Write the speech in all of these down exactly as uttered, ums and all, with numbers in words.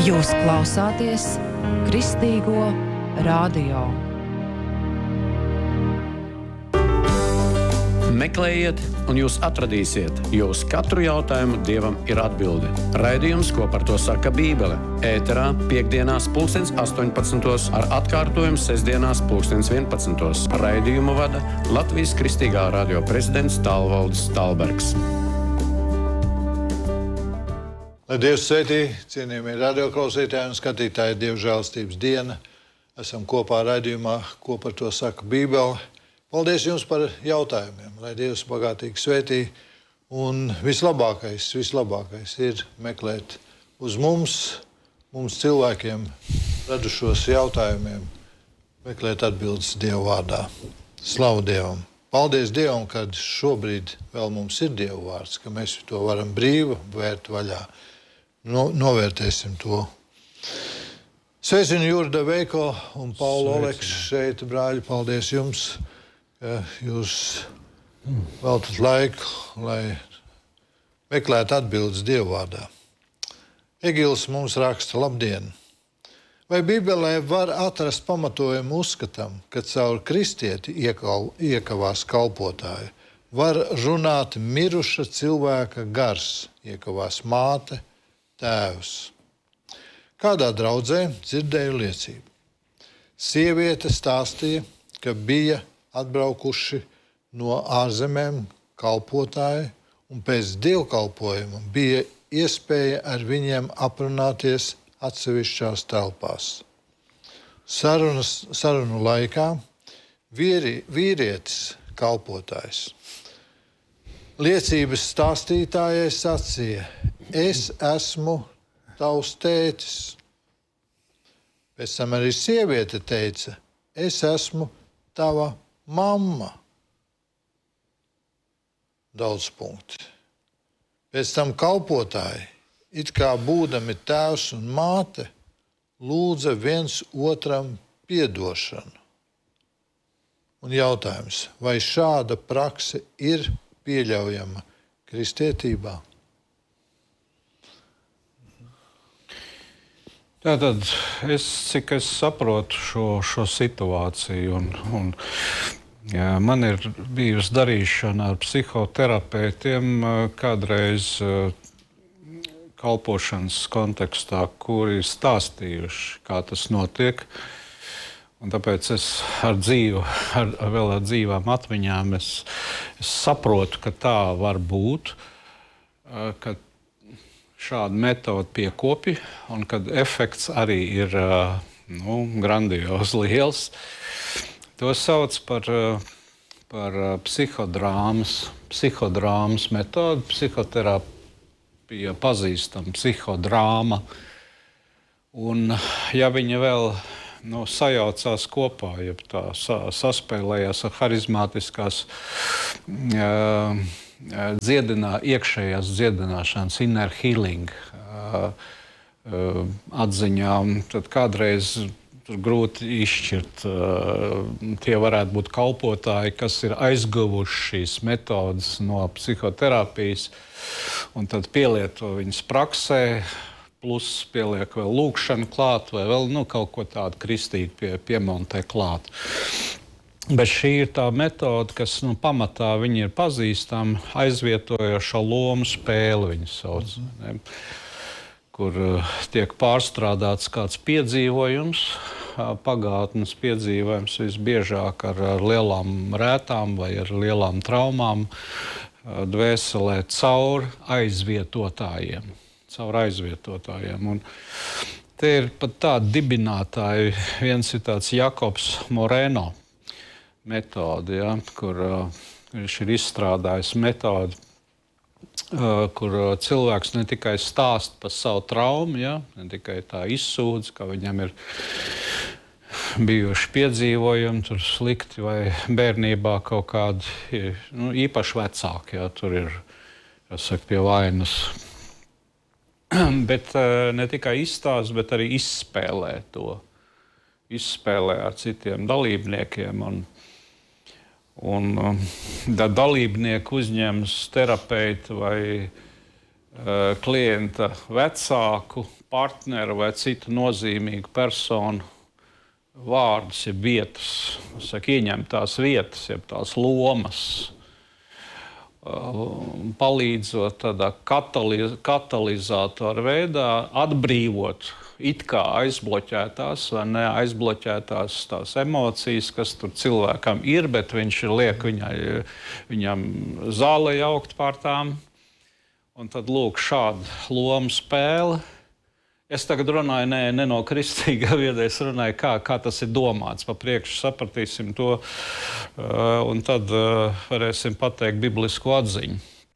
Jūs klausāties Kristīgo radio. Meklējiet, un jūs atradīsiet, jo uz katru jautājumu Dievam ir atbilde. Raidījums, ko par to saka Bībele. Ēterā piekdienās pulkstens astoņpadsmitos ar atkārtojumu sestdienās pulkstens vienpadsmitos. Raidījumu vada Latvijas Kristīgā radio prezidents Tālvaldis Tālbergs. Lai Dievs svētī, cienījamie radioklausītāji un skatītāji, Dieva žēlstības diena. Esam kopā raidījumā, ko par to saka Bībele. Paldies jums par jautājumiem, lai Dievs bagātīgi svētī. Un vislabākais, vislabākais ir meklēt uz mums, mums cilvēkiem radušos jautājumiem, meklēt atbildes Dieva vārdā. Slavu Dievam! Paldies Dievam, kad šobrīd vēl mums ir Dieva vārds, ka mēs to varam brīvi vērt vaļā. No, novērtēsim to. Sveicinu Jurda Veiko un Paulu Oleks šeit, brāļi, paldies jums. Jūs veltat laiku, lai meklētu atbildes Dieva vārdā. Egils mums raksta: labdien! Vai Bībelē var atrast pamatojumu uzskatam, ka caur kristieti iekal, iekavās kalpotāju, var runāt miruša cilvēka gars, iekavās māte, tēvs? Kādā draudzē dzirdēju liecību. Sieviete stāstīja, ka bija atbraukuši no ārzemēm kalpotāji, un pēc dievkalpojuma bija iespēja ar viņiem aprunāties atsevišķās telpās. Sarunas, sarunu laikā vīri, vīrietis kalpotājs liecības stāstītājai sacīja: es esmu tavs tētis. Pēc tam arī sieviete teica: es esmu tava mamma. Daudz punkti. Pēc tam kalpotāji, it kā būdami tēvs un māte, lūdza viens otram piedošanu. Un jautājums, vai šāda prakse ir pieļaujama kristietībā? Tātad es, cik es saprotu šo, šo situāciju, un, un jā, man ir bijusi darīšana ar psihoterapeitiem kādreiz kalpošanas kontekstā, kuri stāstījuši, kā tas notiek. Un tāpēc es ar dzīvu, ar, vēl ar dzīvām atmiņām, es, es saprotu, ka tā var būt, ka šāda metode piekopja, un kad efekts arī ir nu, grandiozi liels. To sauc par, par psihodrāmas, psihodrāmas metodi. Psihoterapija pazīstam psihodrāma. Un ja viņa vēl nu, sajaucās kopā, ja tā sa, saspēlējās ar harizmātiskās uh, dziedinā, iekšējās dziedināšanas, inner healing uh, uh, atziņām, tad kādreiz tur grūti izšķirt. Uh, tie varētu būt kalpotāji, kas ir aizguvuši šīs metodas no psihoterapijas, un tad pielieto viņas praksē, plus pieliek vēl lūkšanu klāt, vai vēl nu, kaut ko tādu kristīgu pie, piemontē klāt. Bet šī ir tā metode, kas nu, pamatā viņa ir pazīstama, aizvietojoša lomu spēle, viņa sauc, ne? Kur uh, tiek pārstrādāts kāds piedzīvojums, uh, pagātnes piedzīvojums visbiežāk ar, ar lielām rētām vai ar lielām traumām, uh, dvēselē caur aizvietotājiem. caur aizvietotājiem. Un te ir pat tādi dibinātāji, viens ir tāds Jakobs Moreno metode, ja, kur uh, viņš ir izstrādājis metodi, uh, kur uh, cilvēks ne tikai stāst par savu traumu, ja, ne tikai tā izsūdz, ka viņam ir bijuši piedzīvojumi, tur slikti vai bērnībā kaut kādi nu, īpaši vecāki, ja, tur ir, jāsaka, pie vainas. Bet uh, ne tikai izstāst, bet arī izspēlē to. Izspēlē ar citiem dalībniekiem. Un, un da dalībnieku uzņems terapeitu vai uh, klienta vecāku partneru vai citu nozīmīgu personu vārdus, jeb vietas, saka, ieņemt tās vietas, jeb tās lomas, palīdzot tādā kataliz, katalizātoru veidā atbrīvot it kā aizbloķētās vai ne aizbloķētās tās emocijas, kas tur cilvēkam ir, bet viņš liek viņai, viņam zālē jaukt pār tām. Un tad lūk šāda loma spēle. Es tagad runāju ne, ne no kristīgā viedē, es runāju, kā, kā tas ir domāts. Pa priekšu sapratīsim to, un tad varēsim pateikt biblisku atziņu.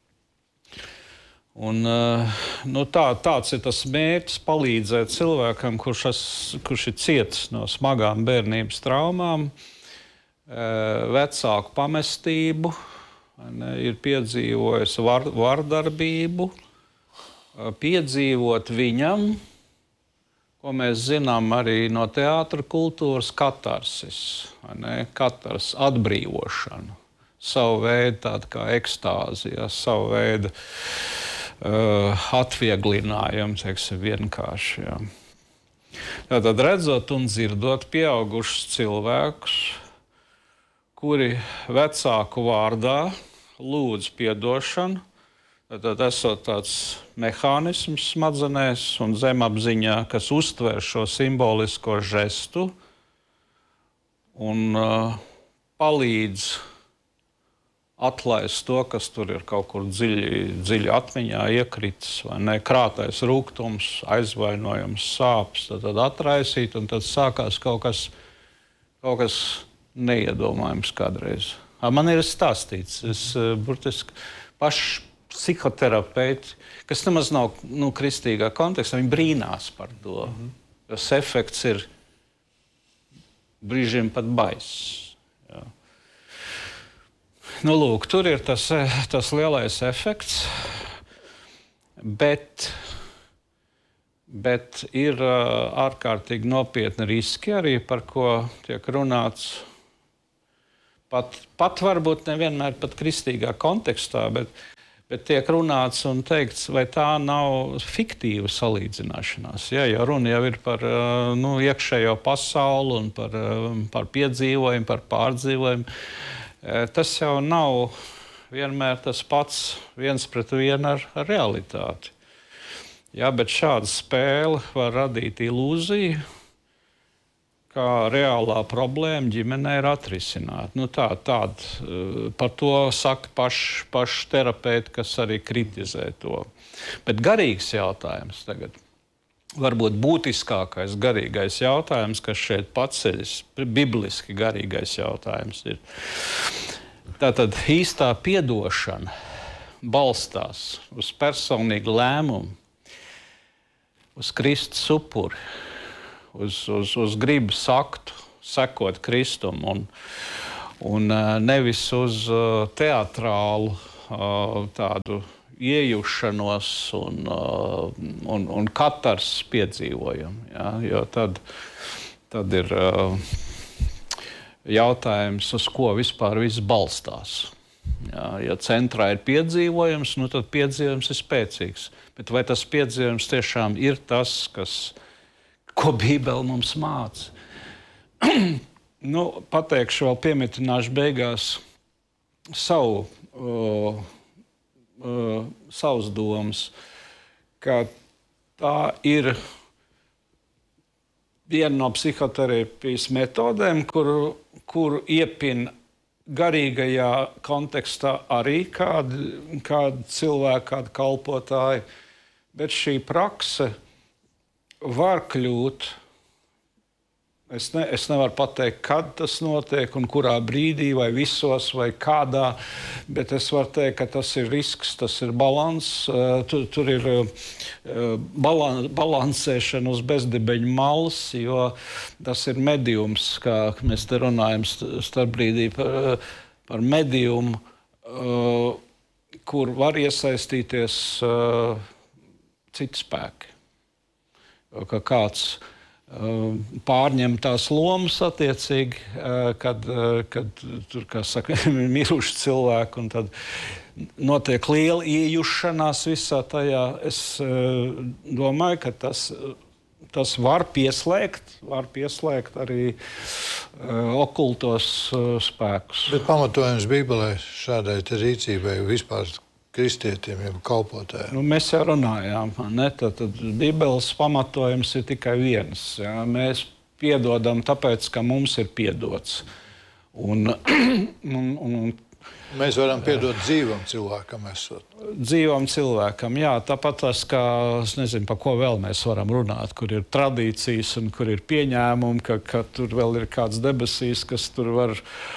Un, nu, tā, tāds ir tas mērķis palīdzēt cilvēkam, kurš, es, kurš ir cietis no smagām bērnības traumām, vecāku pamestību, ne, ir piedzīvojis var, vardarbību, piedzīvot viņam, ko mēs zinām arī no teātra kultūras, katarsis, ne, katars atbrīvošanu, savu veidu tādu kā ekstāzi, ja, savu veidu Uh, atvieglinājumu, teiksim, vienkārši. Jā. Tātad redzot un dzirdot pieaugušus cilvēkus, kuri vecāku vārdā lūdz piedošanu, tad esot tāds mehānisms smadzenēs un zemapziņā, kas uztver šo simbolisko žestu un uh, palīdz atlaist to, kas tur ir kaut kur dziļi, dziļi atmiņā iekritis, vai ne, krātais rūgtums, aizvainojums, sāpes, tad, tad atraisīt, un tad sākās kaut kas, kaut kas neiedomājams kādreiz. Man ir stāstīts, es burtiski paši psihoterapeiti, kas nemaz nav nu, kristīgā kontekstā, viņi brīnās par to. Mm-hmm. Tas efekts ir brīžiem pat baiss. Jā. Nu, lūk, tur ir tas, tas lielais efekts, bet, bet ir uh, ārkārtīgi nopietni riski arī, par ko tiek runāts. Pat, pat varbūt nevienmēr pat kristīgā kontekstā, bet, bet tiek runāts un teikts, vai tā nav fiktīva salīdzināšanās. Ja, jo runa jau ir par uh, nu, iekšējo pasauli un par, uh, par piedzīvojumu, par pārdzīvojumu. Tas jau nav vienmēr tas pats viens pret vienu ar, ar realitāti. Jā, bet šāda spēle var radīt ilūziju, kā reālā problēma ģimenē ir atrisināta. Nu, tā, tād, par to saka paši, paši terapeiti, kas arī kritizē to. Bet garīgs jautājums tagad. Varbūt būtiskākais garīgais jautājums, kas šeit paceļas, bibliski garīgais jautājums ir. Tātad īstā piedošana balstās uz personīgu lēmumu, uz Kristus upuri, uz, uz, uz gribas aktu sekot Kristum un, un nevis uz teatrālu tādu iejušanos un, un, un katars piedzīvojumu. Ja? Jo tad, tad ir jautājums, uz ko vispār viss balstās. Ja, ja centrā ir piedzīvojums, nu tad piedzīvojums ir spēcīgs. Bet vai tas piedzīvojums tiešām ir tas, kas, ko Bībele mums māca? Nu, pateikšu vēl piemitināšu beigās savu uh, Uh, savas domas, ka tā ir viena no psihoterapijas metodēm, kuru, kuru iepina garīgajā kontekstā arī kādi, kādi cilvēki, kādi kalpotāji, bet šī prakse var kļūt. Es, ne, es nevaru pateikt, kad tas notiek un kurā brīdī, vai visos, vai kādā, bet es varu teikt, ka tas ir risks, tas ir balans. Tur, tur ir balan, balansēšana uz bezdibeņu malas, jo tas ir mediums, kā mēs te runājam starp brīdī par, par mediumu, kur var iesaistīties citi spēki. Ka kāds pārņem tās lomas attiecīgi, kad, kad tur, kā saka, miruši cilvēki, un tad notiek liela iejušanās visā tajā. Es uh, domāju, ka tas, tas var pieslēgt, var pieslēgt arī uh, okultos uh, spēkus. Bet pamatojums Bībelē šādai te rīcībai vispār kristietiem, jau kalpotājiem. Nu, mēs jau runājām, ne? Tad, tad Bībeles pamatojums ir tikai viens. Jā? Mēs piedodam tāpēc, ka mums ir piedots. Un, un, un, Mēs varam piedot dzīvam cilvēkam esot. Dzīvam cilvēkam, jā. Tāpat tas, kā, es nezinu, par ko vēl mēs varam runāt, kur ir tradīcijas un kur ir pieņēmumi, ka, ka tur vēl ir kāds debesīs, kas tur var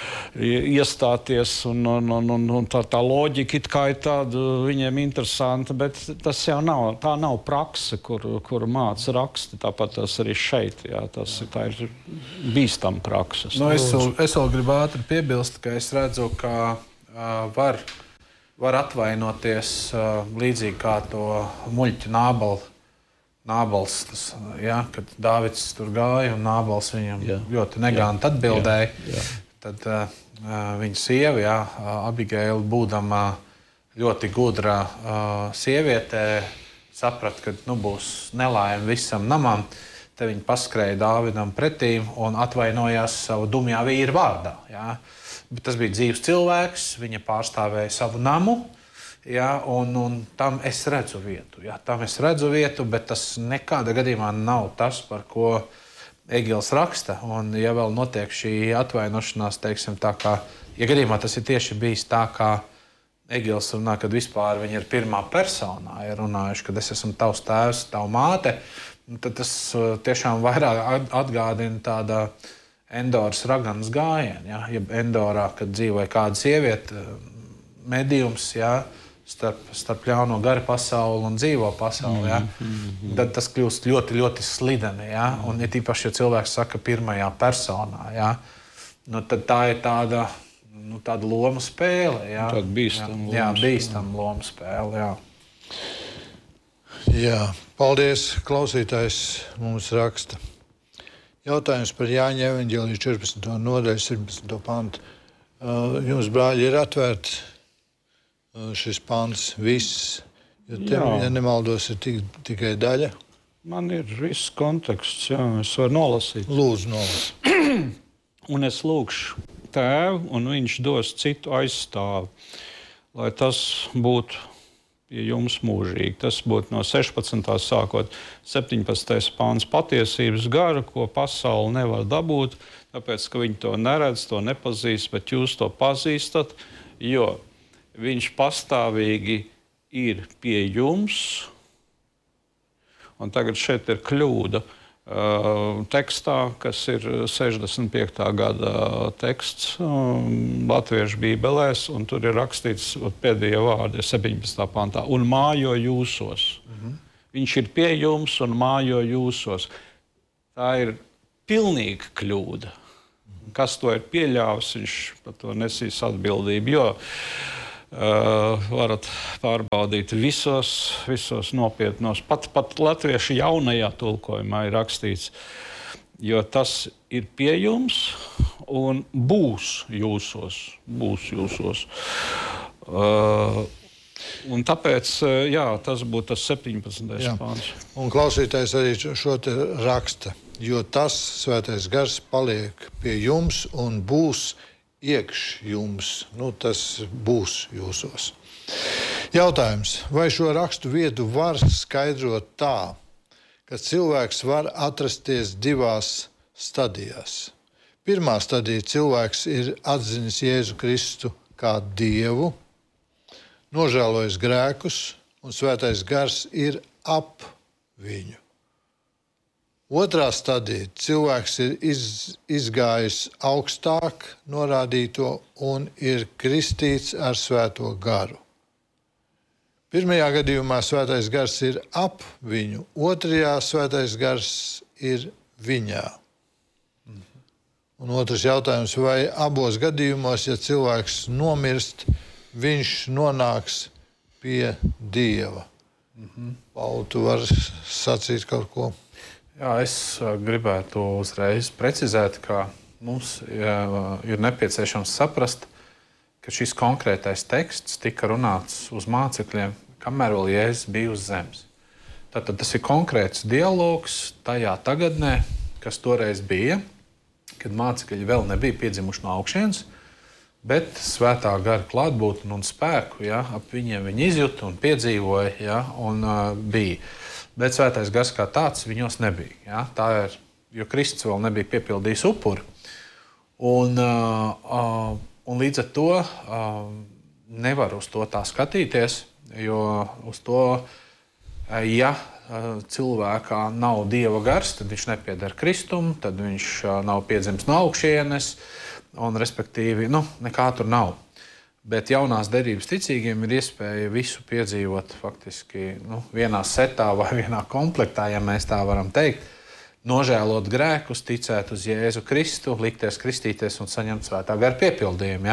iestāties, un, un, un, un, un tā, tā loģika it kā ir tāda viņiem interesanta, bet tas jau nav, tā nav prakse, kur, kur māca raksti, tāpat tas arī šeit, jā, tas tā ir bīstama prakses. Nu, es, vēl, es vēl gribu ātri piebilst, ka es redzu, ka uh, var, var atvainoties uh, līdzīgi kā to muļķu Nābalu. Nābals, tas, jā, kad Dāvids tur gāja un Nābals viņam jā. ļoti neganti atbildēja. Jā. Jā. Tad uh, viņa sieva, jā, Abigeila, būdama ļoti gudra uh, sieviete, saprata, ka nu, būs nelaime visam namam. Te viņa paskrēja Dāvidam pretīm un atvainojās savu dumjā vīra vārdā. Jā. Bet tas bija dzīves cilvēks, viņa pārstāvēja savu namu, jā, un, un tam es redzu vietu. Jā, tam es redzu vietu, bet tas nekādā gadījumā nav tas, par ko Egils raksta, un ja vēl notiek šī atvainošanās, teiksim, tā kā, ja gadījumā tas ir tieši bijis tā, kā Egils runā, kad vispār viņi ir pirmā personā, ir runājuši, kad es esmu tavs tēvs, tava māte, tad tas tiešām vairāk atgādina tāda Endoras raganas gājienu, ja, ja Endorā, kad dzīvoja kāda sieviete, mediums, ja, Starp, starp ļauno gara pasauli un dzīvo pasauli. Ja? Mm-hmm. Tad tas kļūst ļoti, ļoti slideni. Ja? Un ir tīpaši, ja cilvēks saka pirmajā personā. Ja? Nu, tad tā ir tāda, nu, tāda loma spēle. Ja? Tāda bīstama loma. Jā, bīstama loma spēle. Jā. Jā, paldies. Klausītājs mums raksta. Jautājums par Jāņa evaņģēlija četrpadsmito nodaļu, septiņpadsmito pantu. Uh, jums, brāļi, ir atvērti šis pants viss, jo te, ja nemaldos, ir tik, tikai daļa. Man ir viss konteksts, jā, es varu nolasīt. Lūdzu, nolasīt. Un es lūkšu tēvu, un viņš dos citu aizstāvu, lai tas būtu pie jums mūžīgi. Tas būtu no sešpadsmitā sākot septiņpadsmitais pants patiesības gara, ko pasauli nevar dabūt, tāpēc, ka viņi to neredz, to nepazīst, bet jūs to pazīstat, jo viņš pastāvīgi ir pie jums, un tagad šeit ir kļūda uh, tekstā, kas ir sešdesmit piektā gada teksts um, latviešu bībelēs, un tur ir rakstīts pēdējie vārdi septiņpadsmitā pantā, un mājo jūsos. Mm-hmm. Viņš ir pie jums un mājo jūsos. Tā ir pilnīga kļūda. Kas to ir pieļāvis, viņš par to nesīs atbildību, jo Uh, varat pārbaudīt visos, visos nopietnos. Pat, pat latviešu jaunajā tulkojumā ir rakstīts, jo tas ir pie jums un būs jūsos. Būs jūsos. Uh, un tāpēc, jā, tas būtu tas septiņpadsmitais pāns. Un klausītājs arī šo te raksta, jo tas svētais gars paliek pie jums un būs iekš jums, nu tas būs jūsos. Jautājums, vai šo rakstu vietu var skaidrot tā, ka cilvēks var atrasties divās stadijās? Pirmā stadija cilvēks ir atzinis Jēzu Kristu kā Dievu, nožēlojis grēkus, un svētais gars ir ap viņu. Otrā stadija cilvēks ir iz, izgājis augstāk norādīto un ir kristīts ar svēto garu. Pirmajā gadījumā svētais gars ir ap viņu, otrajā svētais gars ir viņā. Un otrs jautājums, vai abos gadījumos, ja cilvēks nomirst, viņš nonāks pie Dieva? Mm-hmm. Pauli, tu vari sacīt kaut ko? Jā, es gribētu uzreiz precizēt, ka mums jā, ir nepieciešams saprast, ka šis konkrētais teksts tika runāts uz mācekļiem, kamēr vēl Jēzus bija uz zemes. Tātad tas ir konkrēts dialogs tajā tagadnē, kas toreiz bija, kad mācekļi vēl nebija piedzimuši no augšienes, bet svētā gara klātbūtni un spēku, ja, ap viņiem viņi izjuta un piedzīvoja, ja, un uh, bija. Bet svētais gars kā tāds viņos nebija. Ja. Tā ir, jo Kristus vēl nebija piepildījis upuri. Un, uh, uh, un līdz ar to uh, nevar uz to tā skatīties, jo uz to, uh, ja uh, cilvēkā nav Dieva gars, tad viņš nepieder Kristum, tad viņš uh, nav piedzimis no augšienes, un respektīvi, nu, nekā tur nav. Bet jaunās derības ticīgiem ir iespēja visu piedzīvot faktiski nu, vienā setā vai vienā komplektā, ja mēs tā varam teikt, nožēlot grēkus, ticēt uz Jēzu Kristu, likties kristīties un saņemt svētā gara piepildījumu. Ja?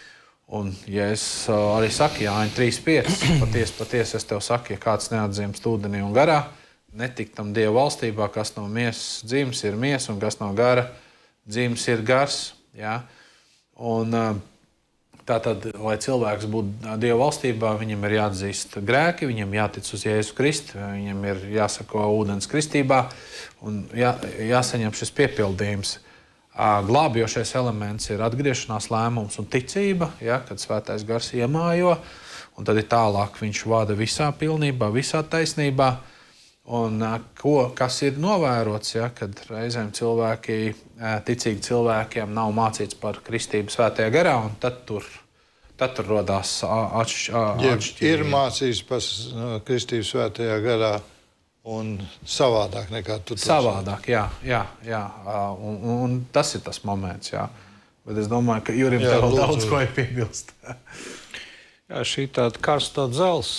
Un Jēzus arī saka, Jāņa trīs pieci, patiesi, patiesi es tev saku, ja kāds neatdzimst ūdenī un garā, netikt tam Dieva valstībā, kas no miesas dzims ir miesa un kas no gara dzims ir gars. Ja? Un tātad, lai cilvēks būtu Dieva valstībā, viņam ir jāatzīst grēki, viņam jātic uz Jēzu Kristu, viņam ir jāsako ūdens kristībā un jā, jāsaņem šis piepildījums. Glābjošais elements ir atgriešanās lēmums un ticība, ja, kad svētais gars iemājo, un tad ir tālāk viņš vada visā pilnībā, visā taisnībā. Un, ko, kas ir novērots, ja, kad reizēm cilvēki, ticīgi cilvēkiem nav mācīts par kristību svētajā garā, un tad tur, tad tur rodās atšķirība. Ir mācīts par kristību svētajā garā un savādāk nekā tu to savādāk, jā, jā, jā. Un, un, un tas ir tas moments, jā. Bet es domāju, ka Jurim jā, tev lūdzu. Daudz ko ir piebilst. Jā, šī tāda karsta dzels.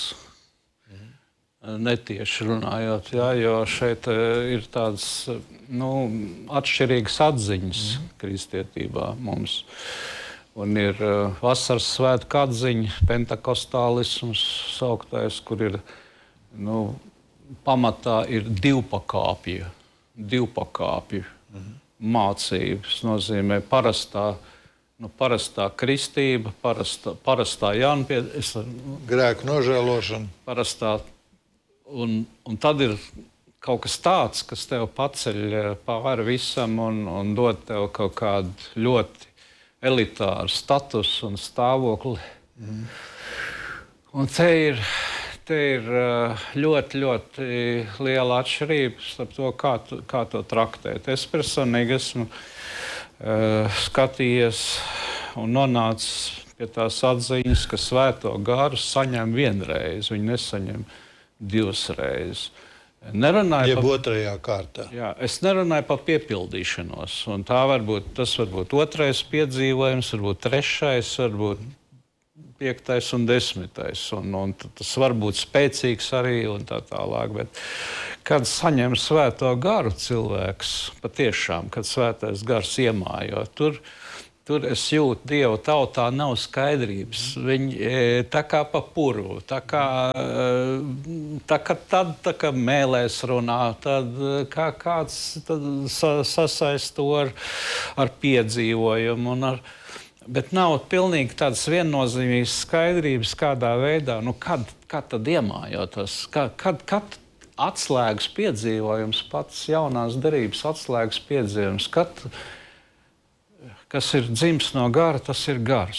Netieši runājot, jā, jo šeit ir tādas nu, atšķirīgas atziņas mm. kristietībā mums. Un ir uh, vasaras svētku atziņa, pentakostālisms sauktais, kur ir nu, pamatā ir divpakāpju, divpakāpju mm. mācības. Nozīmē parastā, nu, parastā kristība, parastā, parastā jānpied... grēku nožēlošana. Parastā Un, un tad ir kaut kas tāds, kas tev paceļ pāri visam un, un dod tev kaut kādu ļoti elitāru statusu un stāvokli. Mm. Un te ir, te ir ļoti, ļoti liela atšķirība starp to, kā, tu, kā to traktēt. Es personīgi esmu uh, skatījies un nonācis pie tās atziņas, ka svēto garu saņem vienreiz, viņi nesaņem divas reizes. Nerunāju Jeb par otrajā kārtā. Jā, es nerunāju par piepildīšanos. Un tā var būt, tas var būt otrais piedzīvojums, varbūt trešais, varbūt piektais un desmitais. Un, un tas var būt spēcīgs arī un tā tālāk. Bet, kad saņem svēto garu cilvēks, patiešām, kad svētais gars iemājo, tur Tur es jūtu, Dieva tautā nav skaidrības. Viņi tā kā pa purvu, tā kā, tā kā tad, tā kā mēlēs runā, tad kā kāds tad sasaist to ar, ar piedzīvojumu. Un ar, bet nav pilnīgi tādas viennozīmīgas skaidrības, kādā veidā, nu kad, kad tad iemājotas, kad, kad, kad atslēgas piedzīvojums, pats jaunās derības atslēgas piedzīvojums, kad kas ir dzims no gara, tas ir gars.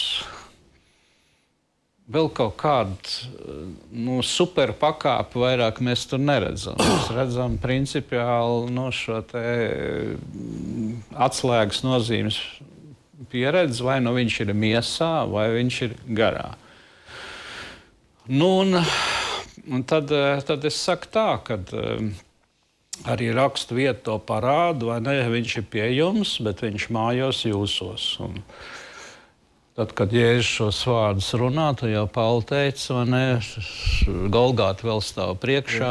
Vēl kaut kādu nu, super pakāpi vairāk mēs tur neredzam. Mēs redzam principiāli no šo te atslēgas nozīmes pieredzi, vai nu viņš ir miesā, vai viņš ir garā. Nu, un, un tad, tad es saku tā, kad arī rakstu vieta to parāda, vai ne, viņš ir pie jums, bet viņš mājos jūsos. Un tad, kad Jēzus šos vārdus runā, tad jau Pauli teica, vai ne, Golgāta vēl stāv priekšā,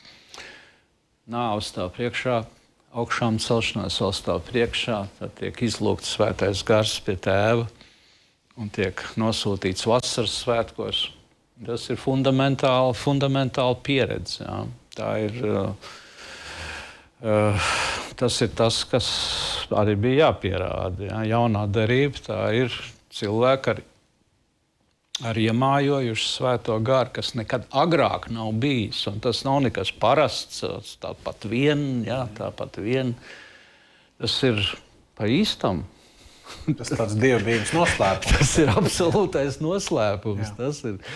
nāve stāv priekšā, augšām celšanās vēl stāv priekšā, tad tiek izlūgts svētais gars pie tēva un tiek nosūtīts vasaras svētkos. Tas ir fundamentāli, fundamentāli pieredze. Jā. Tā ir... Uh, Uh, tas ir tas, kas arī bija jāpierāda. Ja? Jaunā derība tā ir cilvēki ar ar iemājojuši svēto garu, kas nekad agrāk nav bijis. Un tas nav nekas parasts, tāpat vien, jā, tāpat vien. Tas ir pa īstam. Tas ir tāds dievbijības noslēpums. Tas ir absolūtais noslēpums. Jā. Tas ir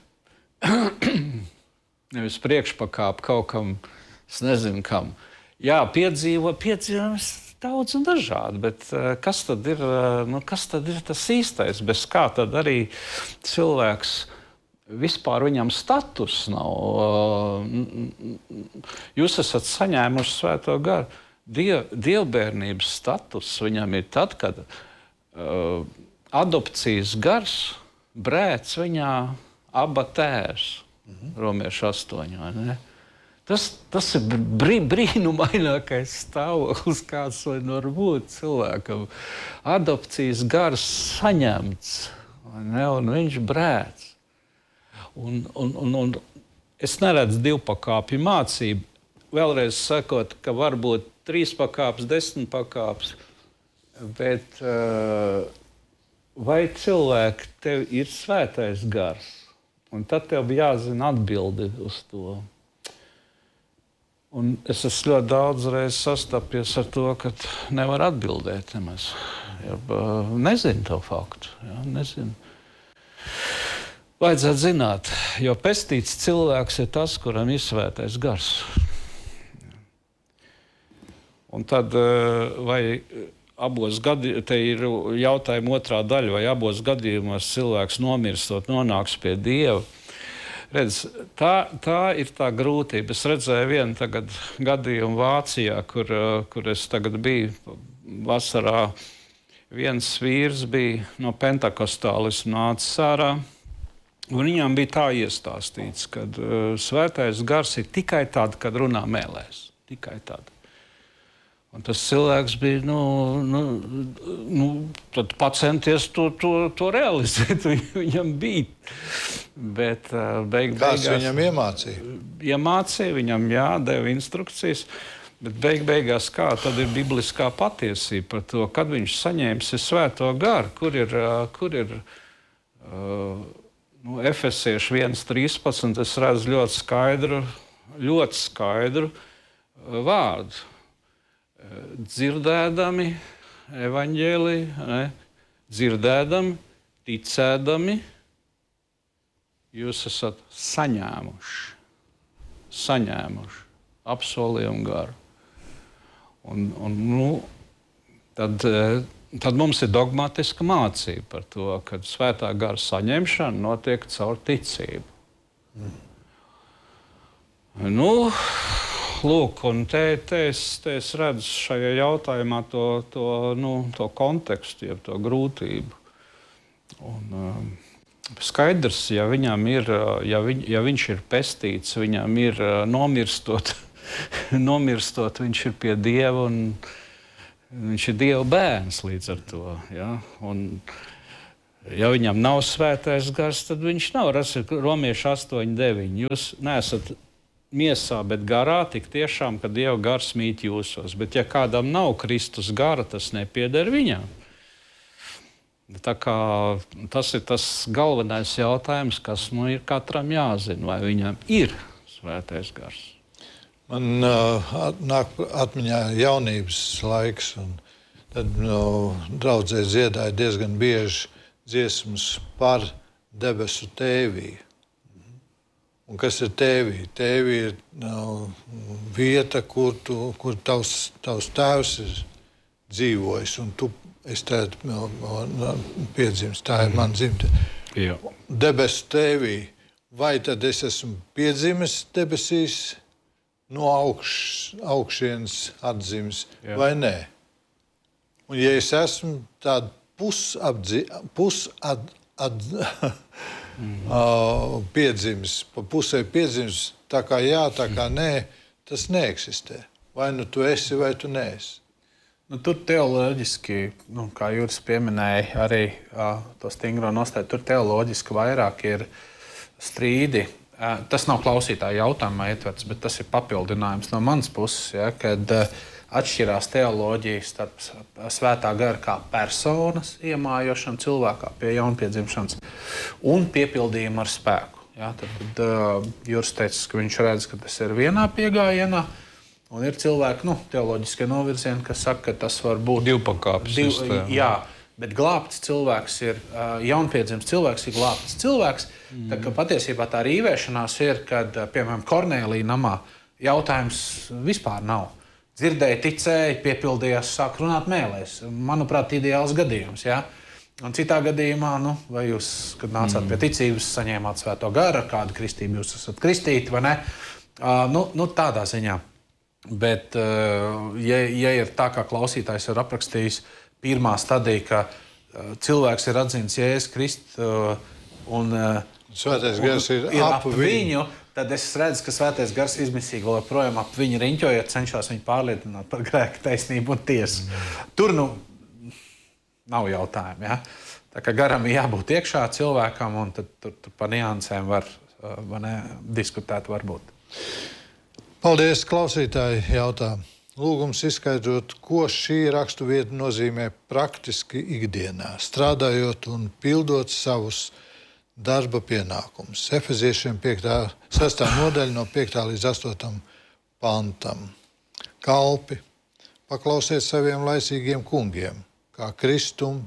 nevis priekšpakāp kaut kam, es nezinu kam. Jā, piedzīvo, piedzīvojums daudz un dažādi, bet uh, kas tad ir, uh, nu, kas tad ir tas īstais? Bez kā tad arī cilvēks vispār viņam status nav. Uh, jūs esat saņēmuši svēto garu. Diev, dievbērnības status viņam ir tad, kad uh, adopcijas gars brēc viņā aba tēvs. Mhm. Romiešu astoņā, ne? Tas, tas ir brī, brīnumainākais stāvoklis, kāds var būt cilvēkam. Adopcijas gars saņemts, ne, un viņš brēc. Un, un, un, un es neredzu divpakāpju mācību. Vēlreiz sakot, ka var būt trīs pakāpes, desmit pakāpes, bet uh, vai cilvēki tev ir svētais gars? Un tad tev jāzina atbildi uz to. Un es esmu ļoti daudz reizes sastapies ar to, ka nevar atbildēt nemaz. Ja, nezinu to faktu. Ja, nezinu. Vajadzētu zināt, jo pestīts cilvēks ir tas, kuram ir svētais gars. Un tad vai abos gadījumos, te ir jautājuma otrā daļa, vai abos gadījumos cilvēks nomirstot nonāks pie Dieva. Redz, tā, tā ir tā grūtība. Es redzēju vienu tagad gadījumu Vācijā, kur, kur es tagad biju vasarā. Viens vīrs bija no pentakostālisma nācis ārā, un viņam bija tā iestāstīts, ka uh, svētais gars ir tikai tad, kad runā mēlēs. Tikai tad. Un tas cilvēks bija, nu, nu, nu tad pacenties to, to, to realizēt, viņam bija. Bet beig, Kāds beigās... viņam iemācīja? Iemācīja, viņam jādeva instrukcijas, bet beig, beigās kā tad ir bibliskā patiesība par to, kad viņš saņēmis svēto garu, kur ir, kur ir uh, nu, Efesiešu viens trīspadsmit, es redzu ļoti skaidru, ļoti skaidru uh, vārdu. Dzirdēdami evaņģēliju, ne? Dzirdēdami, ticēdami, jūs esat saņēmuši, saņēmuši apsolījumu garu. Un, un, nu, tad, tad mums ir dogmatiska mācība par to, ka svētā gara saņemšana notiek caur ticību. Mm. Nu, lūk, un te, te, es, te es redzu šajā jautājumā to, to, nu, to kontekstu, jeb to grūtību. Un, um, skaidrs, ja viņam ir, ja, viņ, ja viņš ir pestīts, viņam ir uh, nomirstot, nomirstot, viņš ir pie Dieva un viņš ir Dieva bērns līdz ar to. Ja? Un, ja viņam nav svētais gars, tad viņš nav. Romiešu astoņi deviņi. Jūs neesat miesā, bet garā, tik tiešām, ka Dieva gars mīt jūsos. Bet ja kādam nav Kristus gara, tas nepieder viņam. Tā kā tas ir tas galvenais jautājums, kas nu ir katram jāzina, vai viņam ir svētais gars. Man uh, nāk atmiņā jaunības laiks, un tad nu, draudzē dziedāja diezgan bieži dziesmas par debesu tēviju. Un kas ir tēvī? Tēvī ir no, vieta, kur, tu, kur tavs, tavs tēvs ir dzīvojis, un tu esi tēt no, no, piedzimis. Tā ir man dzimte. Jā. Debesu tēvī. Vai tad es esmu piedzimis debesīs no augš, augšienes atdzimis, Jā. vai nē? Un ja es esmu tāda pusapdzi, pusad, ad, Mm. Uh, piedzimis, pa pusē piedzimis, tā kā jā, tā kā nē, tas neeksistē. Vai nu tu esi, vai tu neesi. Nu, tur teoloģiski, nu, kā Juris pieminēja, arī uh, to stingro nostāju, tur teoloģiski vairāk ir strīdi. Uh, tas nav klausītāja jautājumā ietverts, bet tas ir papildinājums no manas puses, ja, kad uh, atšķirās teoloģija starp svētā gara kā personas iemājošanu cilvēkā pie jaunpiedzimšanas un piepildījumu ar spēku. Ja, tad tad uh, Juris teica, ka viņš redz, ka tas ir vienā piegājienā, un ir cilvēki, nu, teoloģiskie novirzieni, kas saka, ka tas var būt divpakāpes div, sistēma. Jā, bet glābts cilvēks ir, uh, jaunpiedzimts cilvēks ir glābts cilvēks. Mm. Tā ka patiesībā tā rīvēšanās ir, kad, uh, piemēram, Kornēlija namā jautājums vispār nav. Dzirdēja, ticēja, piepildījās, sāk runāt mēlēs. Manuprāt, ideāls gadījums. Ja? Un citā gadījumā, nu, vai jūs, kad nācāt mm. pie ticības, saņēmāt svēto garu, kādu kristību jūs esat kristīti, vai ne? Uh, nu, nu, tādā ziņā. Bet, uh, ja, ja ir tā, kā klausītājs ir aprakstījis, pirmā stadija, ka uh, cilvēks ir atzīts Jēzus Kristus uh, un, uh, Svētais gars ir, ir ap ap viņu, tad es redzu, ka Svētais gars izmisīgi vēl joprojām ap viņu riņķojot, cenšas viņu pārliecināt par grēku, taisnību un tiesu. Tur nu nav jautājumu. Ja? Tā kā garam ir jābūt iekšā cilvēkam, un tad tur, tur par niansēm var, var ne, diskutēt varbūt. Paldies, klausītāji jautā. Lūgums izskaidrot, ko šī raksturvieta nozīmē praktiski ikdienā, strādājot un pildot savus darba pienākumus. Efeziešiem sestā nodaļa no piektā līdz astotam pantam. Kalpi, paklausiet saviem laicīgiem kungiem, kā Kristum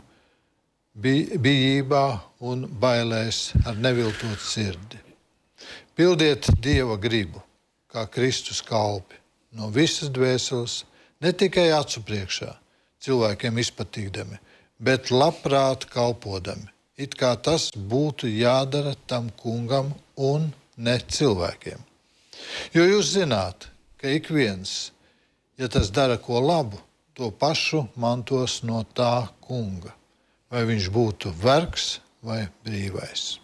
bijībā un bailēs ar neviltot sirdi. Pildiet Dieva gribu, kā Kristus kalpi, no visas dvēseles, ne tikai acu priekšā, cilvēkiem izpatīdami, bet labprāt kalpodami, it kā tas būtu jādara tam kungam un ne cilvēkiem. Jo jūs zināt, ka ik viens, ja tas dara ko labu, to pašu mantos no tā kunga, vai viņš būtu vergs vai brīvais.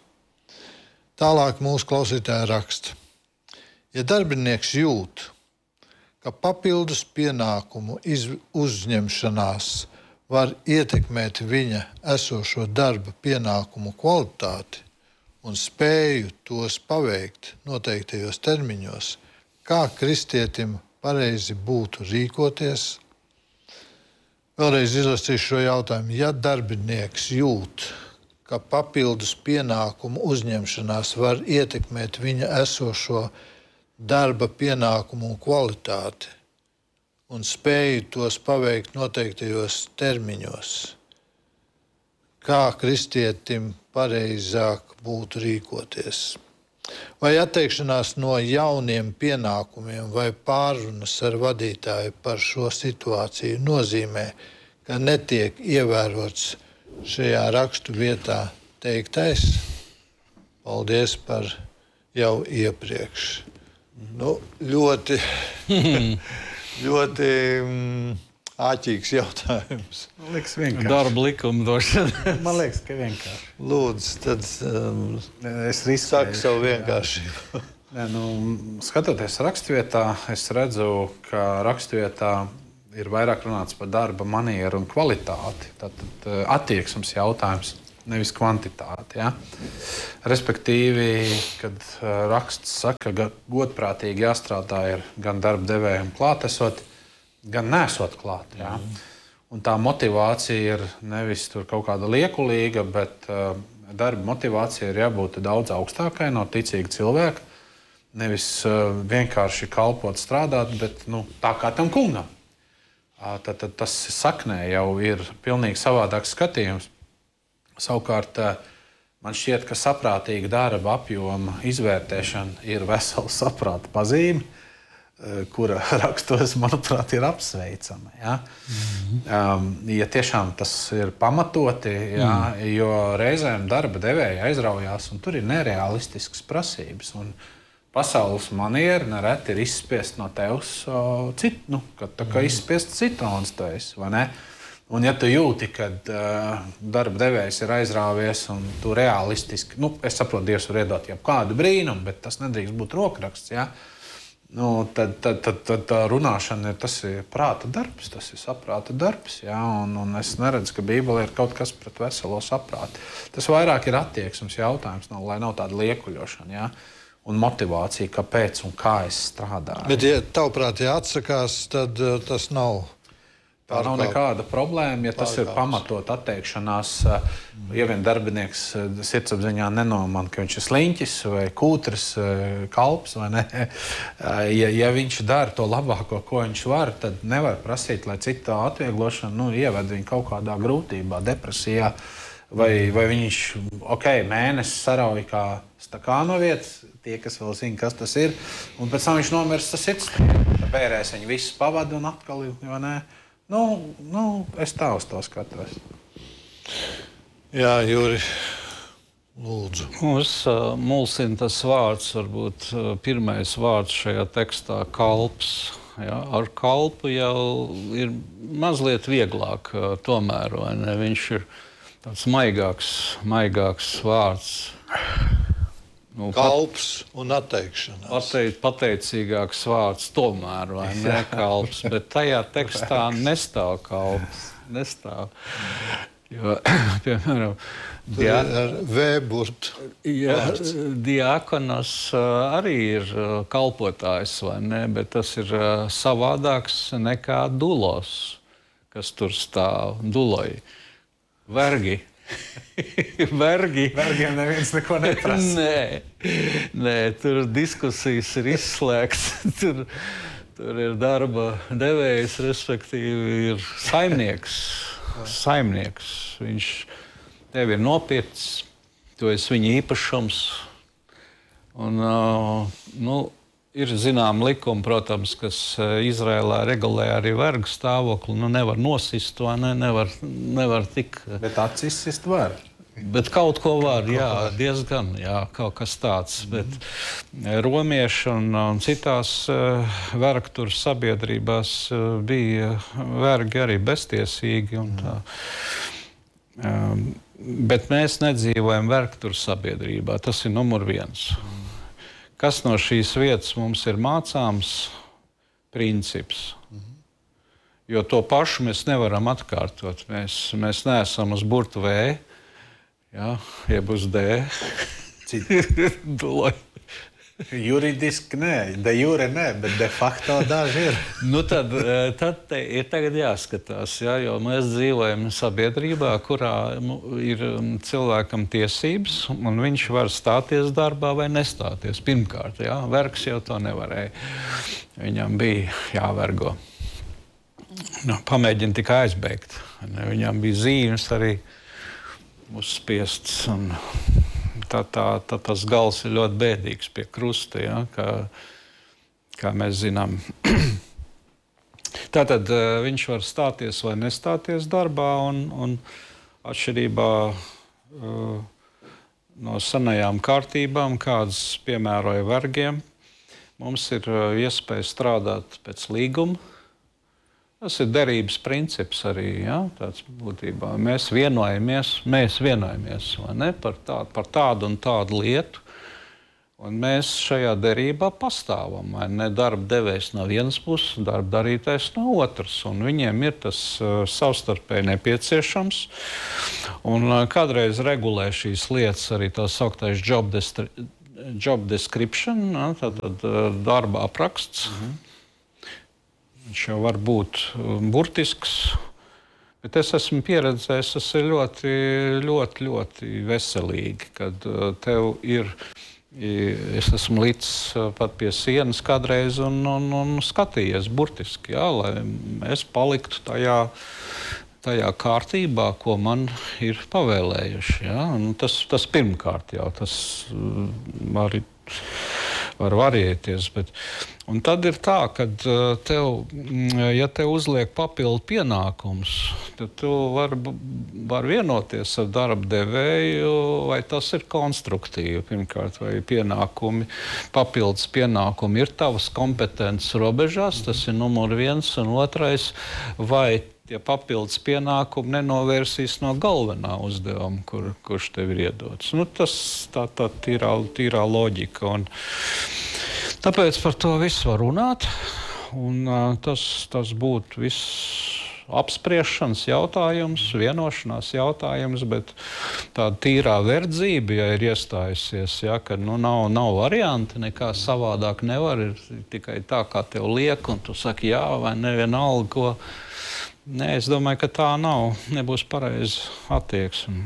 Tālāk mūsu klausītāja raksta. Ja darbinieks jūt, ka papildus pienākumu uzņemšanās var ietekmēt viņa esošo darba pienākumu kvalitāti un spēju tos paveikt noteiktajos termiņos, kā kristietim pareizi būtu rīkoties? Vēlreiz izlasīšu šo jautājumu. Ja darbinieks jūt, ka papildus pienākumu uzņemšanās var ietekmēt viņa esošo darba pienākumu un kvalitāti un spēju tos paveikt noteiktajos termiņos, kā kristietim pareizāk būtu rīkoties. Vai atteikšanās no jauniem pienākumiem vai pārunas ar vadītāju par šo situāciju nozīmē, ka netiek ievērots šajā rakstu vietā teiktais? Paldies par jau iepriekš. Nu, ļoti, ļoti mm, āķīgs jautājums. Man liekas, vienkārši. Darba likuma došana. Man liekas, ka vienkārši. Lūdzu, tad um, es riskēju. Saka savu vienkāršību. Nē, nu, skatoties rakstvietā, es redzu, ka rakstvietā ir vairāk runāts par darba manieru un kvalitāti. Tātad attieksmes jautājums. Nevis kvantitāti. Ja? Respektīvi, kad raksts saka, ka godprātīgi jāstrādā ir gan darba devējiem klātesot, gan nesot klāt. Ja? Mm. Un tā motivācija ir nevis tur kaut kāda liekulīga, bet uh, darba motivācija ir jābūt daudz augstākai no ticīga cilvēka. Nevis uh, vienkārši kalpot, strādāt, bet nu, tā kā tam kungam. Uh, tad, tad tas saknē jau ir pilnīgi savādāks skatījums. Savukārt, man šķiet, ka saprātīga darba apjoma izvērtēšana ir vesela saprāta pazīme, kura rakstos, manuprāt, ir apsveicama. Ja, mm-hmm. um, ja tiešām tas ir pamatoti, ja, mm. jo reizēm darba devēja aizraujās, un tur ir nerealistiskas prasības. Un pasaules maniera nereti ir izspiest no tevs citu, nu, kad tā kā izspiest citrons tu esi, vai ne? Un ja tu jūti, ka uh, darba devējs ir aizrāvies un tu realistiski, nu, es saprotu, Dievs var iedot jau kādu brīnumu, bet tas nedrīkst būt rokraksts, ja? Nu, tad, tad, tad, tad tā runāšana ir, tas ir prāta darbs, tas ir saprāta darbs, ja? un, un es neredzu, ka Bībelē ir kaut kas pret veselo saprātu. Tas vairāk ir attieksmes jautājums, nav, lai nav tāda liekuļošana, ja? un motivācija, kāpēc un kā es strādāju. Bet, ja tavuprāt, ja atsakās, tad uh, tas nav. Tā nav nekāda problēma, ja tas ir pamatot atteikšanās. Ja vien darbinieks sirdsapziņā nenomana, ka viņš ir sliņķis vai kūtris, kalps vai ne. Ja, ja viņš dara to labāko, ko viņš var, tad nevar prasīt, lai cita atvieglošana nu, ieved viņu kaut kādā grūtībā, depresijā. Vai, vai viņš, ok, mēnesis sarauj kā stakāno vietas, tie, kas vēl zina, kas tas ir, un pēc tam viņš nomirst ar sirdstrieku. Bērēs viņu visu pavadu un atkal, vai ne? Nu, nu, es tā uz to skatos. Jā, Juri, lūdzu. Mums uh, mulsina tas vārds, varbūt uh, pirmais vārds šajā tekstā - kalps. Ja? Ar kalpu jau ir mazliet vieglāk uh, tomēr, vai ne? Viņš ir tāds maigāks, maigāks vārds. Nu, Kalps un atteikšanās. Pateic, pateicīgāks vārds tomēr, vai ne kalps, bet tajā tekstā nestāv kalps. Nestāv. Jo, piemēram, dia... ar V-burtu. Ja, diakonos uh, arī ir uh, kalpotājs, vai ne, bet tas ir uh, savādāks nekā dulos, kas tur stāv, duloji. Vergi. Vergi. Vergiem neviens neko neprasa. Nē, nē, tur diskusijas ir izslēgts. Tur, tur ir darba devējs, respektīvi ir saimnieks. Saimnieks. Viņš tev ir nopircis, tu esi viņa īpašums. Un, uh, nu, ir zinām likumi, protams, kas Izrēlā regulē arī vergu stāvokli. Nu, nevar nosist, vai ne? Nevar, nevar tik... Bet atsist var. Bet kaut ko var, jā, diezgan, jā, kaut kas tāds. Mm. Bet romieši un, un citās uh, vergturu sabiedrībās uh, bija vergi arī beztiesīgi. Un tā. Um, bet mēs nedzīvojam vergturu sabiedrībā. Tas ir numur viens. Kas no šīs vietas mums ir mācāms? Princips. Mm-hmm. Jo to pašu mēs nevaram atkārtot. Mēs, mēs neesam uz burtu V, ja, jeb uz D. Juridiski nē, de jure nē, bet de facto daži ir. Nu tad, tad te ir tagad jāskatās, ja, jo mēs dzīvojam sabiedrībā, kurā ir cilvēkam tiesības, un viņš var stāties darbā vai nestāties. Pirmkārt, ja, vergs jau to nevarēja. Viņam bija jāvergo. Nu, pamēģina tikai aizbēgt. Viņam bija zīmes arī uzspiests. Un tā, tā, tā, tas gals ir ļoti bēdīgs pie krusta, ja, kā, kā mēs zinām. Tātad viņš var stāties vai nestāties darbā, un, un atšķirībā uh, no senajām kārtībām, kādas piemēroja vergiem, mums ir uh, iespēja strādāt pēc līguma. Tas ir derības princips arī, ja, tāds būtībā. Mēs vienojamies, mēs vienojamies, vai ne, par, tā, par tādu un tādu lietu, un mēs šajā derībā pastāvam, vai ne, darba devējs no vienas puses, darba darītājs no otras, un viņiem ir tas uh, savstarpēji nepieciešams, un uh, kādreiz regulē šīs lietas arī tā sauktais job, job description, ja, tātad uh, darba apraksts. Mhm. Viņš jau var būt burtisks, bet es esmu pieredzējis, tas ir ļoti, ļoti, ļoti veselīgi, kad tev ir, es esmu līdz pat pie sienas kādreiz un, un, un skatījies burtiski, jā, lai es paliktu tajā, tajā kārtībā, ko man ir pavēlējuši. Jā. Un tas, tas pirmkārt jau, tas var, var variēties, bet un tad ir tā, ka tev, ja tev uzliek papildu pienākums, tad tu vari var vienoties ar darba devēju, vai tas ir konstruktīvi, pirmkārt, vai pienākumi, papildus pienākumi ir tavas kompetences robežās, tas ir numur viens, un otrais, vai tie papildus pienākumi nenovērsīs no galvenā uzdevuma, kur, kurš tev ir iedots. Nu, tas tā, tā tīrā, tīrā loģika. Un tāpēc par to visu var runāt, un uh, tas, tas būtu viss apspriešanas jautājums, vienošanās jautājums, bet tāda tīrā verdzība, ja ir iestājusies, ja, ka nu, nav, nav varianti, nekā savādāk nevar, ir tikai tā, kā tev liek, un tu saki jā vai nevienalga, ko. Nē, es domāju, ka tā nav, nebūs pareiza attieksme.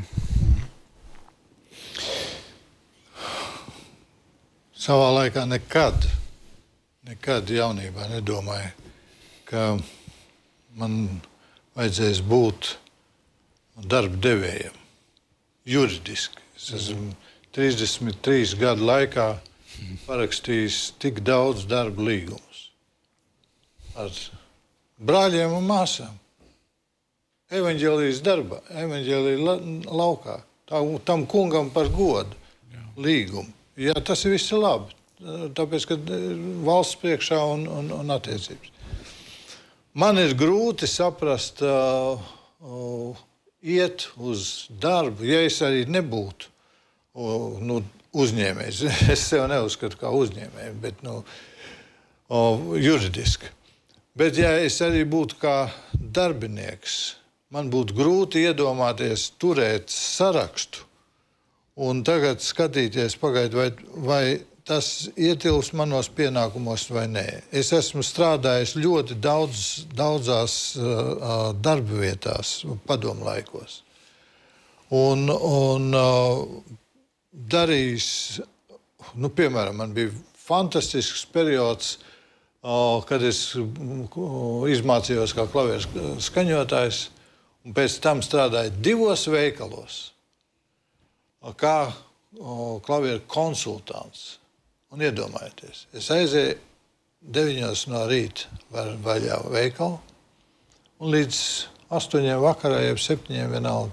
Savā laikā nekad, nekad jaunībā nedomāju, ka man vajadzēs būt darba devējam, juridiski. Es esmu trīsdesmit trīs gadu laikā parakstījis tik daudz darba līgumus ar brāļiem un māsām. Evaņģēlijas darbā, evaņģēlija laukā, tā, tam kungam par godu līgumu. Jā, tas ir viss labi, tāpēc, ka valsts priekšā un, un, un attiecības. Man ir grūti saprast, uh, uh, iet uz darbu, ja es arī nebūtu uh, nu, uzņēmējs. Es sev neuzskatu kā uzņēmēju, bet nu, uh, juridiski. Bet ja es arī būtu kā darbinieks, man būtu grūti iedomāties turēt sarakstu un tagad skatīties pagaidu, vai, vai tas ietilps manos pienākumos vai nē. Es esmu strādājis ļoti daudz, daudzās uh, darba vietās, padomu laikos. Un, un uh, darījis, nu, piemēram, man bija fantastisks periods, uh, kad es uh, izmācījos kā klavieru skaņotājs, un pēc tam strādāju divos veikalos, kā o, klavieru konsultants. Un iedomājieties, es aizēju deviņos no rīta vaļā veikalu un līdz astoņiem vakarā, jeb septiņiem vienalga.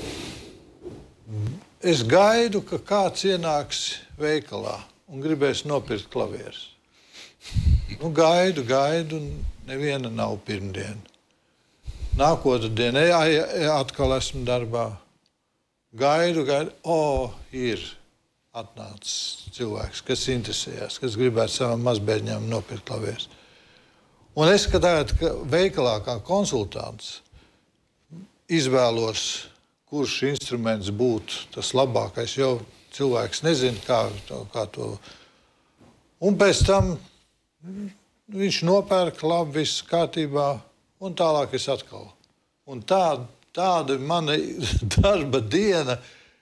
Es gaidu, ka kāds ienāks veikalā un gribēs nopirkt klavierus. Nu, gaidu, gaidu, un neviena nav pirmdiena. Nākotru dienu, jā, jā, atkal esmu darbā. Gaidu, gaidu, o, ir atnācis cilvēks, kas interesējās, kas gribētu savam mazbērņam nopirkt klavierus. Un es, ka tagad ka veikalā kā konsultants izvēlos, kurš instruments būtu tas labākais, jo cilvēks nezina, kā, kā to. Un pēc tam viņš nopērk, labi, viss kārtībā, un tālāk es atkal. Un tāda Tāda ir mana darba diena.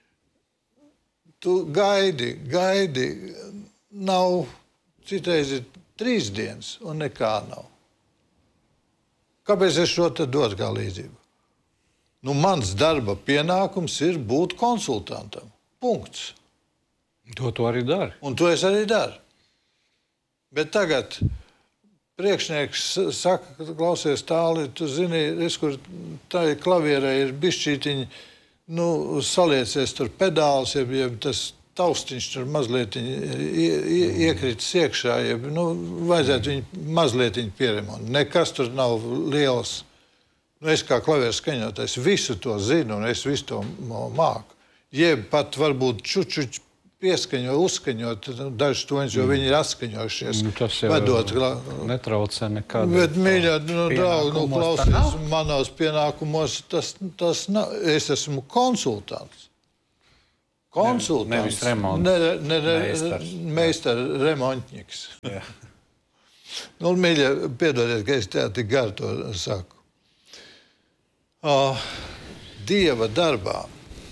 Tu gaidi, gaidi. Nav, citreiz ir trīs dienas, un nekā nav. Kāpēc es šo te dodu kā līdzību? Nu, mans darba pienākums ir būt konsultantam. Punkts. To tu arī dari. Un to es arī daru. Bet tagad priekšnieks saka, ka klausies tāli, tu zini, es, kur tā klavierē ir bišķītiņi, nu, saliecies tur pedāls, jeb, jeb tas taustiņš tur mazliet iekritis iekšā, jeb, nu, vajadzētu viņu mazliet pieremont. Nekas tur nav liels. Nu, es kā klavieru skaņotājs visu to zinu un es visu to māku. Jeb pat varbūt čučuč pieskaņo, uzskaņot dažus toņus, jo viņi ir atskaņojušies. Nu, tas jau vedot, netraucē nekādā. Bet, mīļā, nu, draugi, nu, klausies, manos pienākumos tas, tas nav. Es esmu konsultants. Konsultants. Nevis remont. Ne, ne, ne, meistars. Meistar, remontņiks. Nu, mīļā, piedodiet, ka es tā tik garu to saku. Uh, Dieva darbā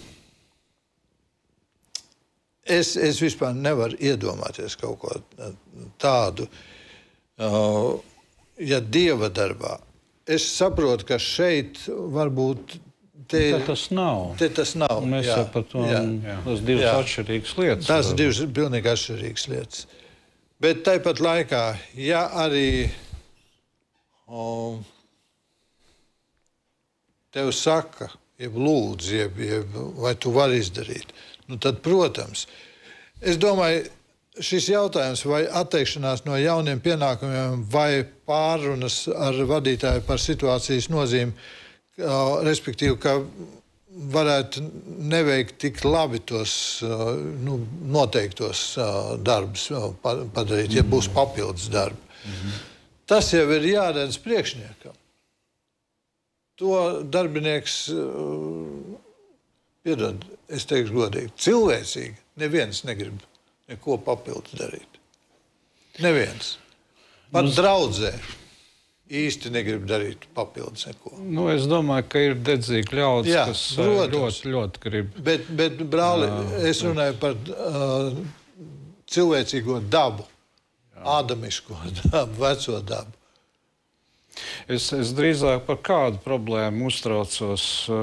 Es, es vispār nevaru iedomāties kaut ko tādu, uh, ja Dieva darbā. Es saprotu, ka šeit varbūt te, tas nav. Te tas nav. Mēs jā, par to, jā, tas divas jā. atšķirīgas lietas. Tas divas pilnīgi atšķirīgas lietas. Bet tāpat laikā, ja arī um, tev saka, jeb lūdz, jeb, jeb, vai tu vari izdarīt, nu tad, protams, es domāju, šis jautājums, vai atteikšanās no jauniem pienākumiem, vai pārunas ar vadītāju par situācijas nozīmi, respektīvi, ka varētu neveikt tik labi tos nu, noteiktos darbus padarīt, ja būs papildus darbi. Mm-hmm. Tas jau ir jāredz priekšniekam. to darbinieks, piedod, es teikšu godīgi, cilvēcīgi, neviens negrib neko papildus darīt. Neviens. Pat Mums... draudzē īsti negrib darīt papildus neko. Nu, es domāju, ka ir dedzīgi ļaudis, Jā, kas protams. ļoti, ļoti grib. Bet, bet brāli, es runāju par uh, cilvēcīgo dabu, ādamisko dabu, veco dabu. Es, es drīzāk par kādu problēmu uztraucos.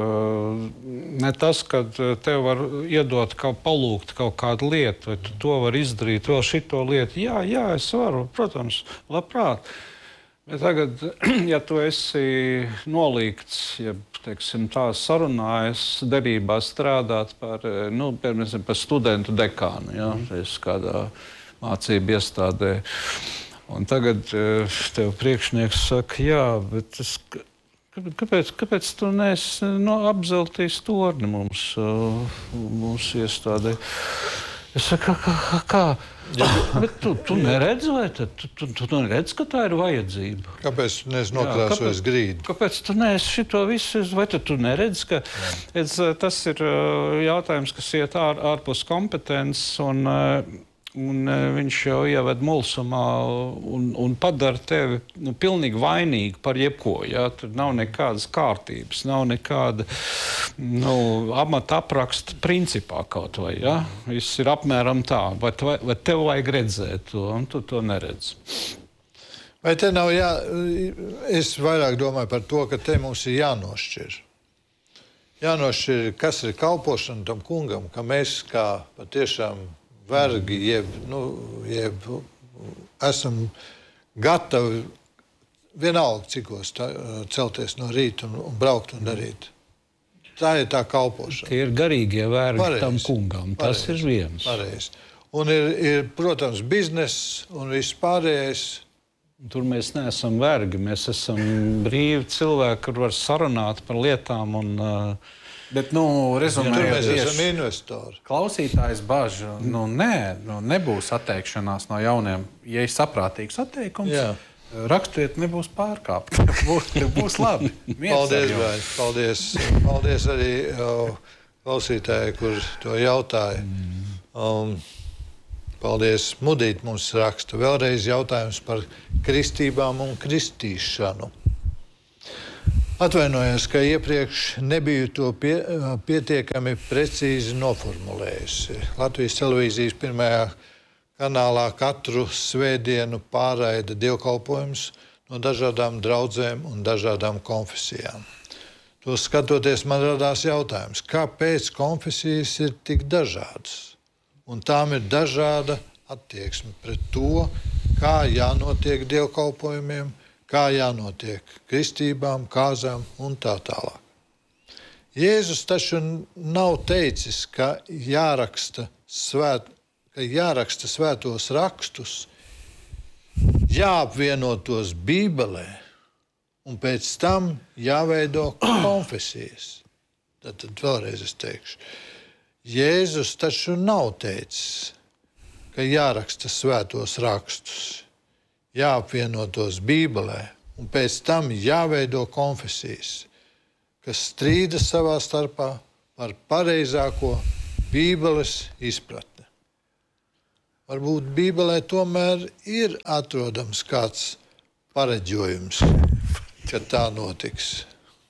Ne tas, ka tev var iedot, kaut, palūgt kaut kādu lietu, vai tu to var izdarīt, vēl šito lietu. Jā, jā, es varu, protams, labprāt. Bet tagad, ja tu esi nolīgts, ja teiksim, tā sarunājas, derībā strādāt par, nu, piemēram, par studentu dekānu, ja, es kādā mācību iestādē. Un tagad tev priekšnieks saka, jā, bet es, kāpēc, kāpēc tu neesi no, apzeltījis torni mums, mūsu iestādē? Es saku, kā? kā, kā? Ja, bet tu, tu neredzi, vai tu, tu, tu neredzi, ka tā ir vajadzība? Kāpēc tu neesi nokrāsojis grīdu? Kāpēc tu neesi šito visu, vai tu, tu neredzi, ka es, tas ir jautājums, kas iet ār, ārpus kompetences, un Un viņš jau ieved mulsumā un, un padara tevi nu, pilnīgi vainīgu par jebko. Ja? Tur nav nekādas kārtības, nav nekāda nu, amata apraksta principā kaut vai. Ja? Viss ir apmēram tā. Vai, vai, vai tev vajag redzēt to, un tu to neredzi? Vai te nav jā... Es vairāk domāju par to, ka te mums ir jānošķir. Jānošķir, kas ir kalpošana tam kungam, ka mēs kā patiešām vergi, jeb, nu, jeb esam gatavi vienalga cikos tā, celties no rīta un, un braukt un darīt. Tā ir tā kalpošana. Tie ir garīgie vergi pareiz, tam kungam. Tas pareiz, ir viens. Pareiz. Un ir, ir, protams, bizness un viss pārējais. Tur mēs neesam vergi. Mēs esam brīvi cilvēki, kur var sarunāt par lietām un uh, Bet, nu, rezumējot, tur mēs esam investori. Klausītājs bažu, nu, nē, nu, nebūs atteikšanās no jauniem. Ja ir saprātīgs atteikums, jā. Rakstiet, nebūs pārkāpt. būs, būs labi. Paldies, Vai. Paldies. Paldies arī uh, klausītāji, kur to jautāja. Um, paldies. Mudīt mums raksta. Vēlreiz jautājums par kristībām un kristīšanu. Atvainojos, ka iepriekš nebiju to pie, pietiekami precīzi noformulējusi. Latvijas televīzijas pirmajā kanālā katru svētdienu pārraida dievkalpojumus no dažādām draudzēm un dažādām konfesijām. To skatoties, man radās jautājums, kāpēc konfesijas ir tik dažādas? Un tām ir dažāda attieksme pret to, kā jānotiek dievkalpojumiem, kā jānotiek kristībām, kāzām un tā tālāk. Jēzus taču nav teicis, ka jāraksta, svēt, ka jāraksta svētos rakstus, jāapvieno tos Bībelē un pēc tam jāveido konfesijas. Tad, tad vēlreiz es teikšu. Jēzus taču nav teicis, ka jāraksta svētos rakstus, jāapvienotos Bībelē un pēc tam jāveido konfesijas, kas strīdas savā starpā par pareizāko Bībeles izpratni. Varbūt Bībelē tomēr ir atrodams kāds pareģojums, ka tā notiks.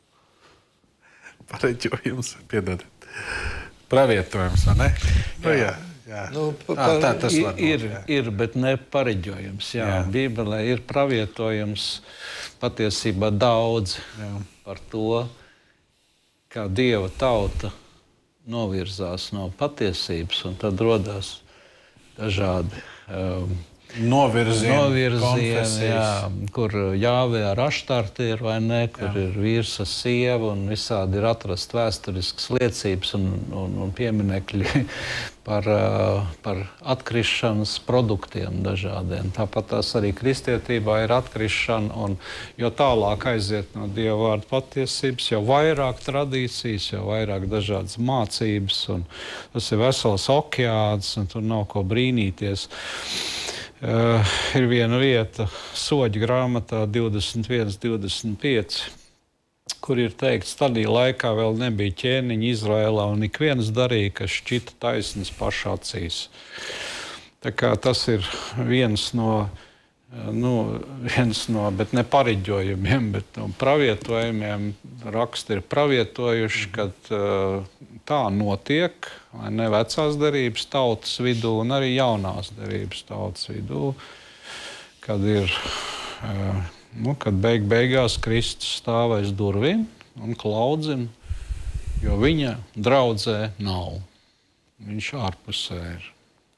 Pareģojums, piedodiet. Pravietojums, vai ne? Jā. jā. Jā. Nu, pa, à, tā tas ir, var ir, būt, ir, bet ne pareģojums. Jā. Jā. Bībelē ir pravietojums patiesībā daudz jā. Par to, kā Dieva tauta novirzās no patiesības, un tad rodās dažādi um, novirzieni, novirzieni jā, kur Jāve ar aštarti ir vai ne, kur jā. Ir vīrs ar sievu, un visādi ir atrast vēsturiskas liecības un, un, un pieminekļi par, par atkrišanas produktiem dažādiem. Tāpat tās arī kristietībā ir atkrišana, un jo tālāk aiziet no Dieva vārda patiesības, jo vairāk tradīcijas, jo vairāk dažādas mācības, un tas ir vesels okeāns, un tur nav ko brīnīties. Uh, ir viena vieta, Soģa grāmatā divdesmit viens, divdesmit pieci. kur ir teikts, tādī laikā vēl nebija ķēniņa Izraēlā, un ik viens darīja, kas šķita taisnas paša acīs. Tā kā tas ir viens no, nu, viens no, bet ne pariģojumiem, bet no pravietojumiem. Raksti ir pravietojuši, kad uh, tā notiek, vai ne, vecās derības tautas vidū un arī jaunās derības tautas vidū, kad ir, uh, nu, kad beig beigās Kristus stāv aiz durvīm un klaudzina, jo viņa draudzē nav. Viņš ārpusē ir.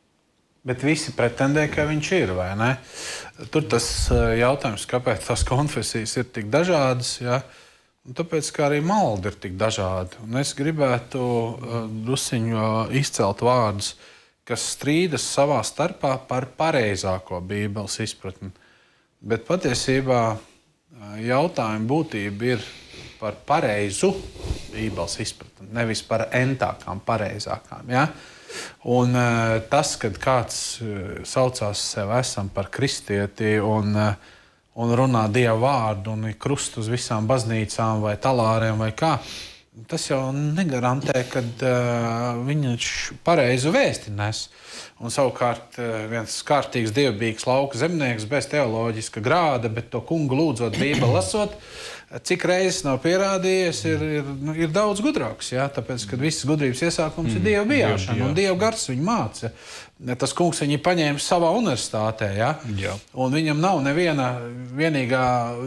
Bet visi pretendē, ka viņš ir, vai ne? Tur tas jautājums, kāpēc tās konfesijas ir tik dažādas, ja? Un tāpēc, ka arī maldi ir tik dažādi. Un es gribētu uh, drusiņu izcelt vārdus, kas strīdas savā starpā par pareizāko Bībeles izpratni. Bet patiesībā jautājuma būtība ir par pareizu Bībeles izpratni, nevis par entākām, pareizākām, ja? Un uh, tas, kad kāds uh, saucās sev esam par kristieti un, uh, un runā Dieva vārdu un ir krusts uz visām baznīcām vai talāriem vai kā, tas jau negarantē, ka uh, viņš pareizu vēsti nes. Un savukārt uh, viens kārtīgs dievbijīgs lauka zemnieks bez teoloģiska grāda, bet to kungu lūdzot Bībeli lasot, cik reizes nav pierādījies, ir, ir, nu, ir daudz gudrāks. Ja? Tāpēc, kad visas gudrības iesākums mm. ir Dieva bijāšana, un Dieva gars viņu māca. Tas kungs viņu paņēma savā universitātē, ja? Jā. Un viņam nav neviena vienīgā,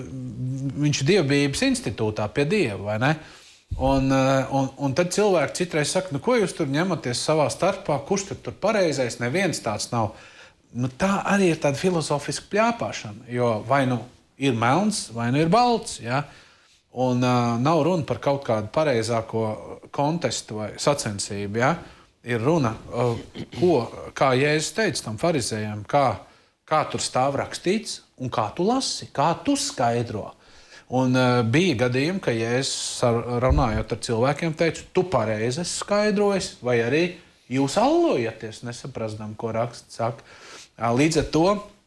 viņš ir dievbijības institūtā pie Dieva, vai ne? Un, un, un tad cilvēki citreiz saka, nu ko jūs tur ņematies savā starpā, kurš tur tur pareizais, neviens tāds nav. Nu, tā arī ir tāda filozofiska pļāpāšana, jo vai nu ir melns, vai nu ir balts, ja? Un uh, nav runa par kaut kādu pareizāko kontestu vai sacensību, ja? Ir runa, uh, ko, kā Jēzus teica tam farizējiem, kā, kā tur stāv rakstīts un kā tu lasi, kā tu skaidro. Un uh, bija gadījumi, ka Jēzus runājot ar cilvēkiem teica, tu pareizi esi skaidrojis, vai arī jūs allojaties, nesaprastam, ko raksts saka. Uh, līdz ar to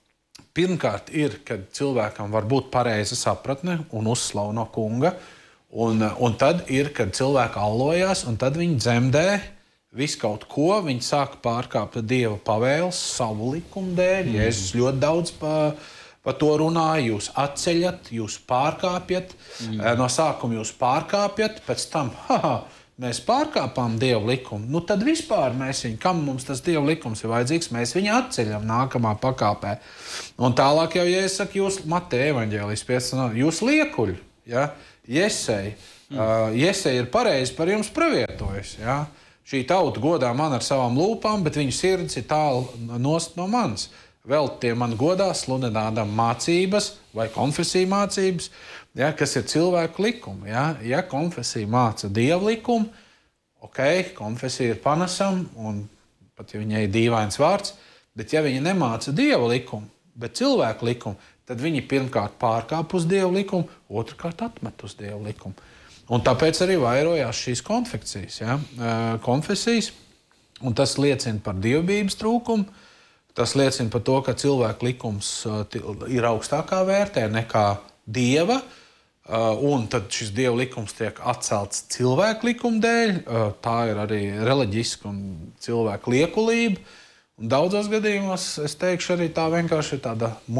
pirmkārt ir, kad cilvēkam var būt pareiza sapratne un uzslava no kunga, un, un tad ir, kad cilvēki allojās, un tad viņi dzemdē visu kaut ko, viņi sāk pārkāpt Dieva pavēles savu likumu dēļ. Mm. Jēzus ļoti daudz pa, pa to runāja, jūs atceļat, jūs pārkāpjat, mm. no sākuma jūs pārkāpjat, pēc tam, haha, mēs pārkāpām Dieva likumu, nu tad vispār mēs viņu, kam mums tas Dieva likums ir vajadzīgs, mēs viņu atceļam nākamā pakāpē. Un tālāk jau, ja es saku, jūs Mateja evaņģēlijas piecpadsmit, jūs liekuļi, ja? Jesei, mm. uh, Jesei ir pareizi par jums pravietojis, ja? Šī tauta godā man ar savām lūpām, bet viņu sirds ir tālu nost no manis. Vēl tie man godā sludinādam mācības vai konfesiju mācības, ja, kas ir cilvēku likumi. Ja, ja konfesija māca Dieva likumu, ok, konfesija ir panesama, un pat ja viņai ir dīvains vārds, bet ja viņa nemāca Dieva likumu, bet cilvēku likumu, tad viņi pirmkārt pārkāp uz Dieva likumu, otrkārt atmet uz Dieva likumu. Un tāpēc arī vairojās šīs konfekcijas, ja, konfesijas, un tas liecina par dievbības trūkumu. Tas liecina par to, ka cilvēku likums ir augstākā vērtē nekā Dieva, un tad šis Dieva likums tiek atcelts cilvēku likuma dēļ. Tā ir arī reliģiska un cilvēku liekulība. Un daudzos gadījumos, es teikšu, arī tā vienkārši ir tāda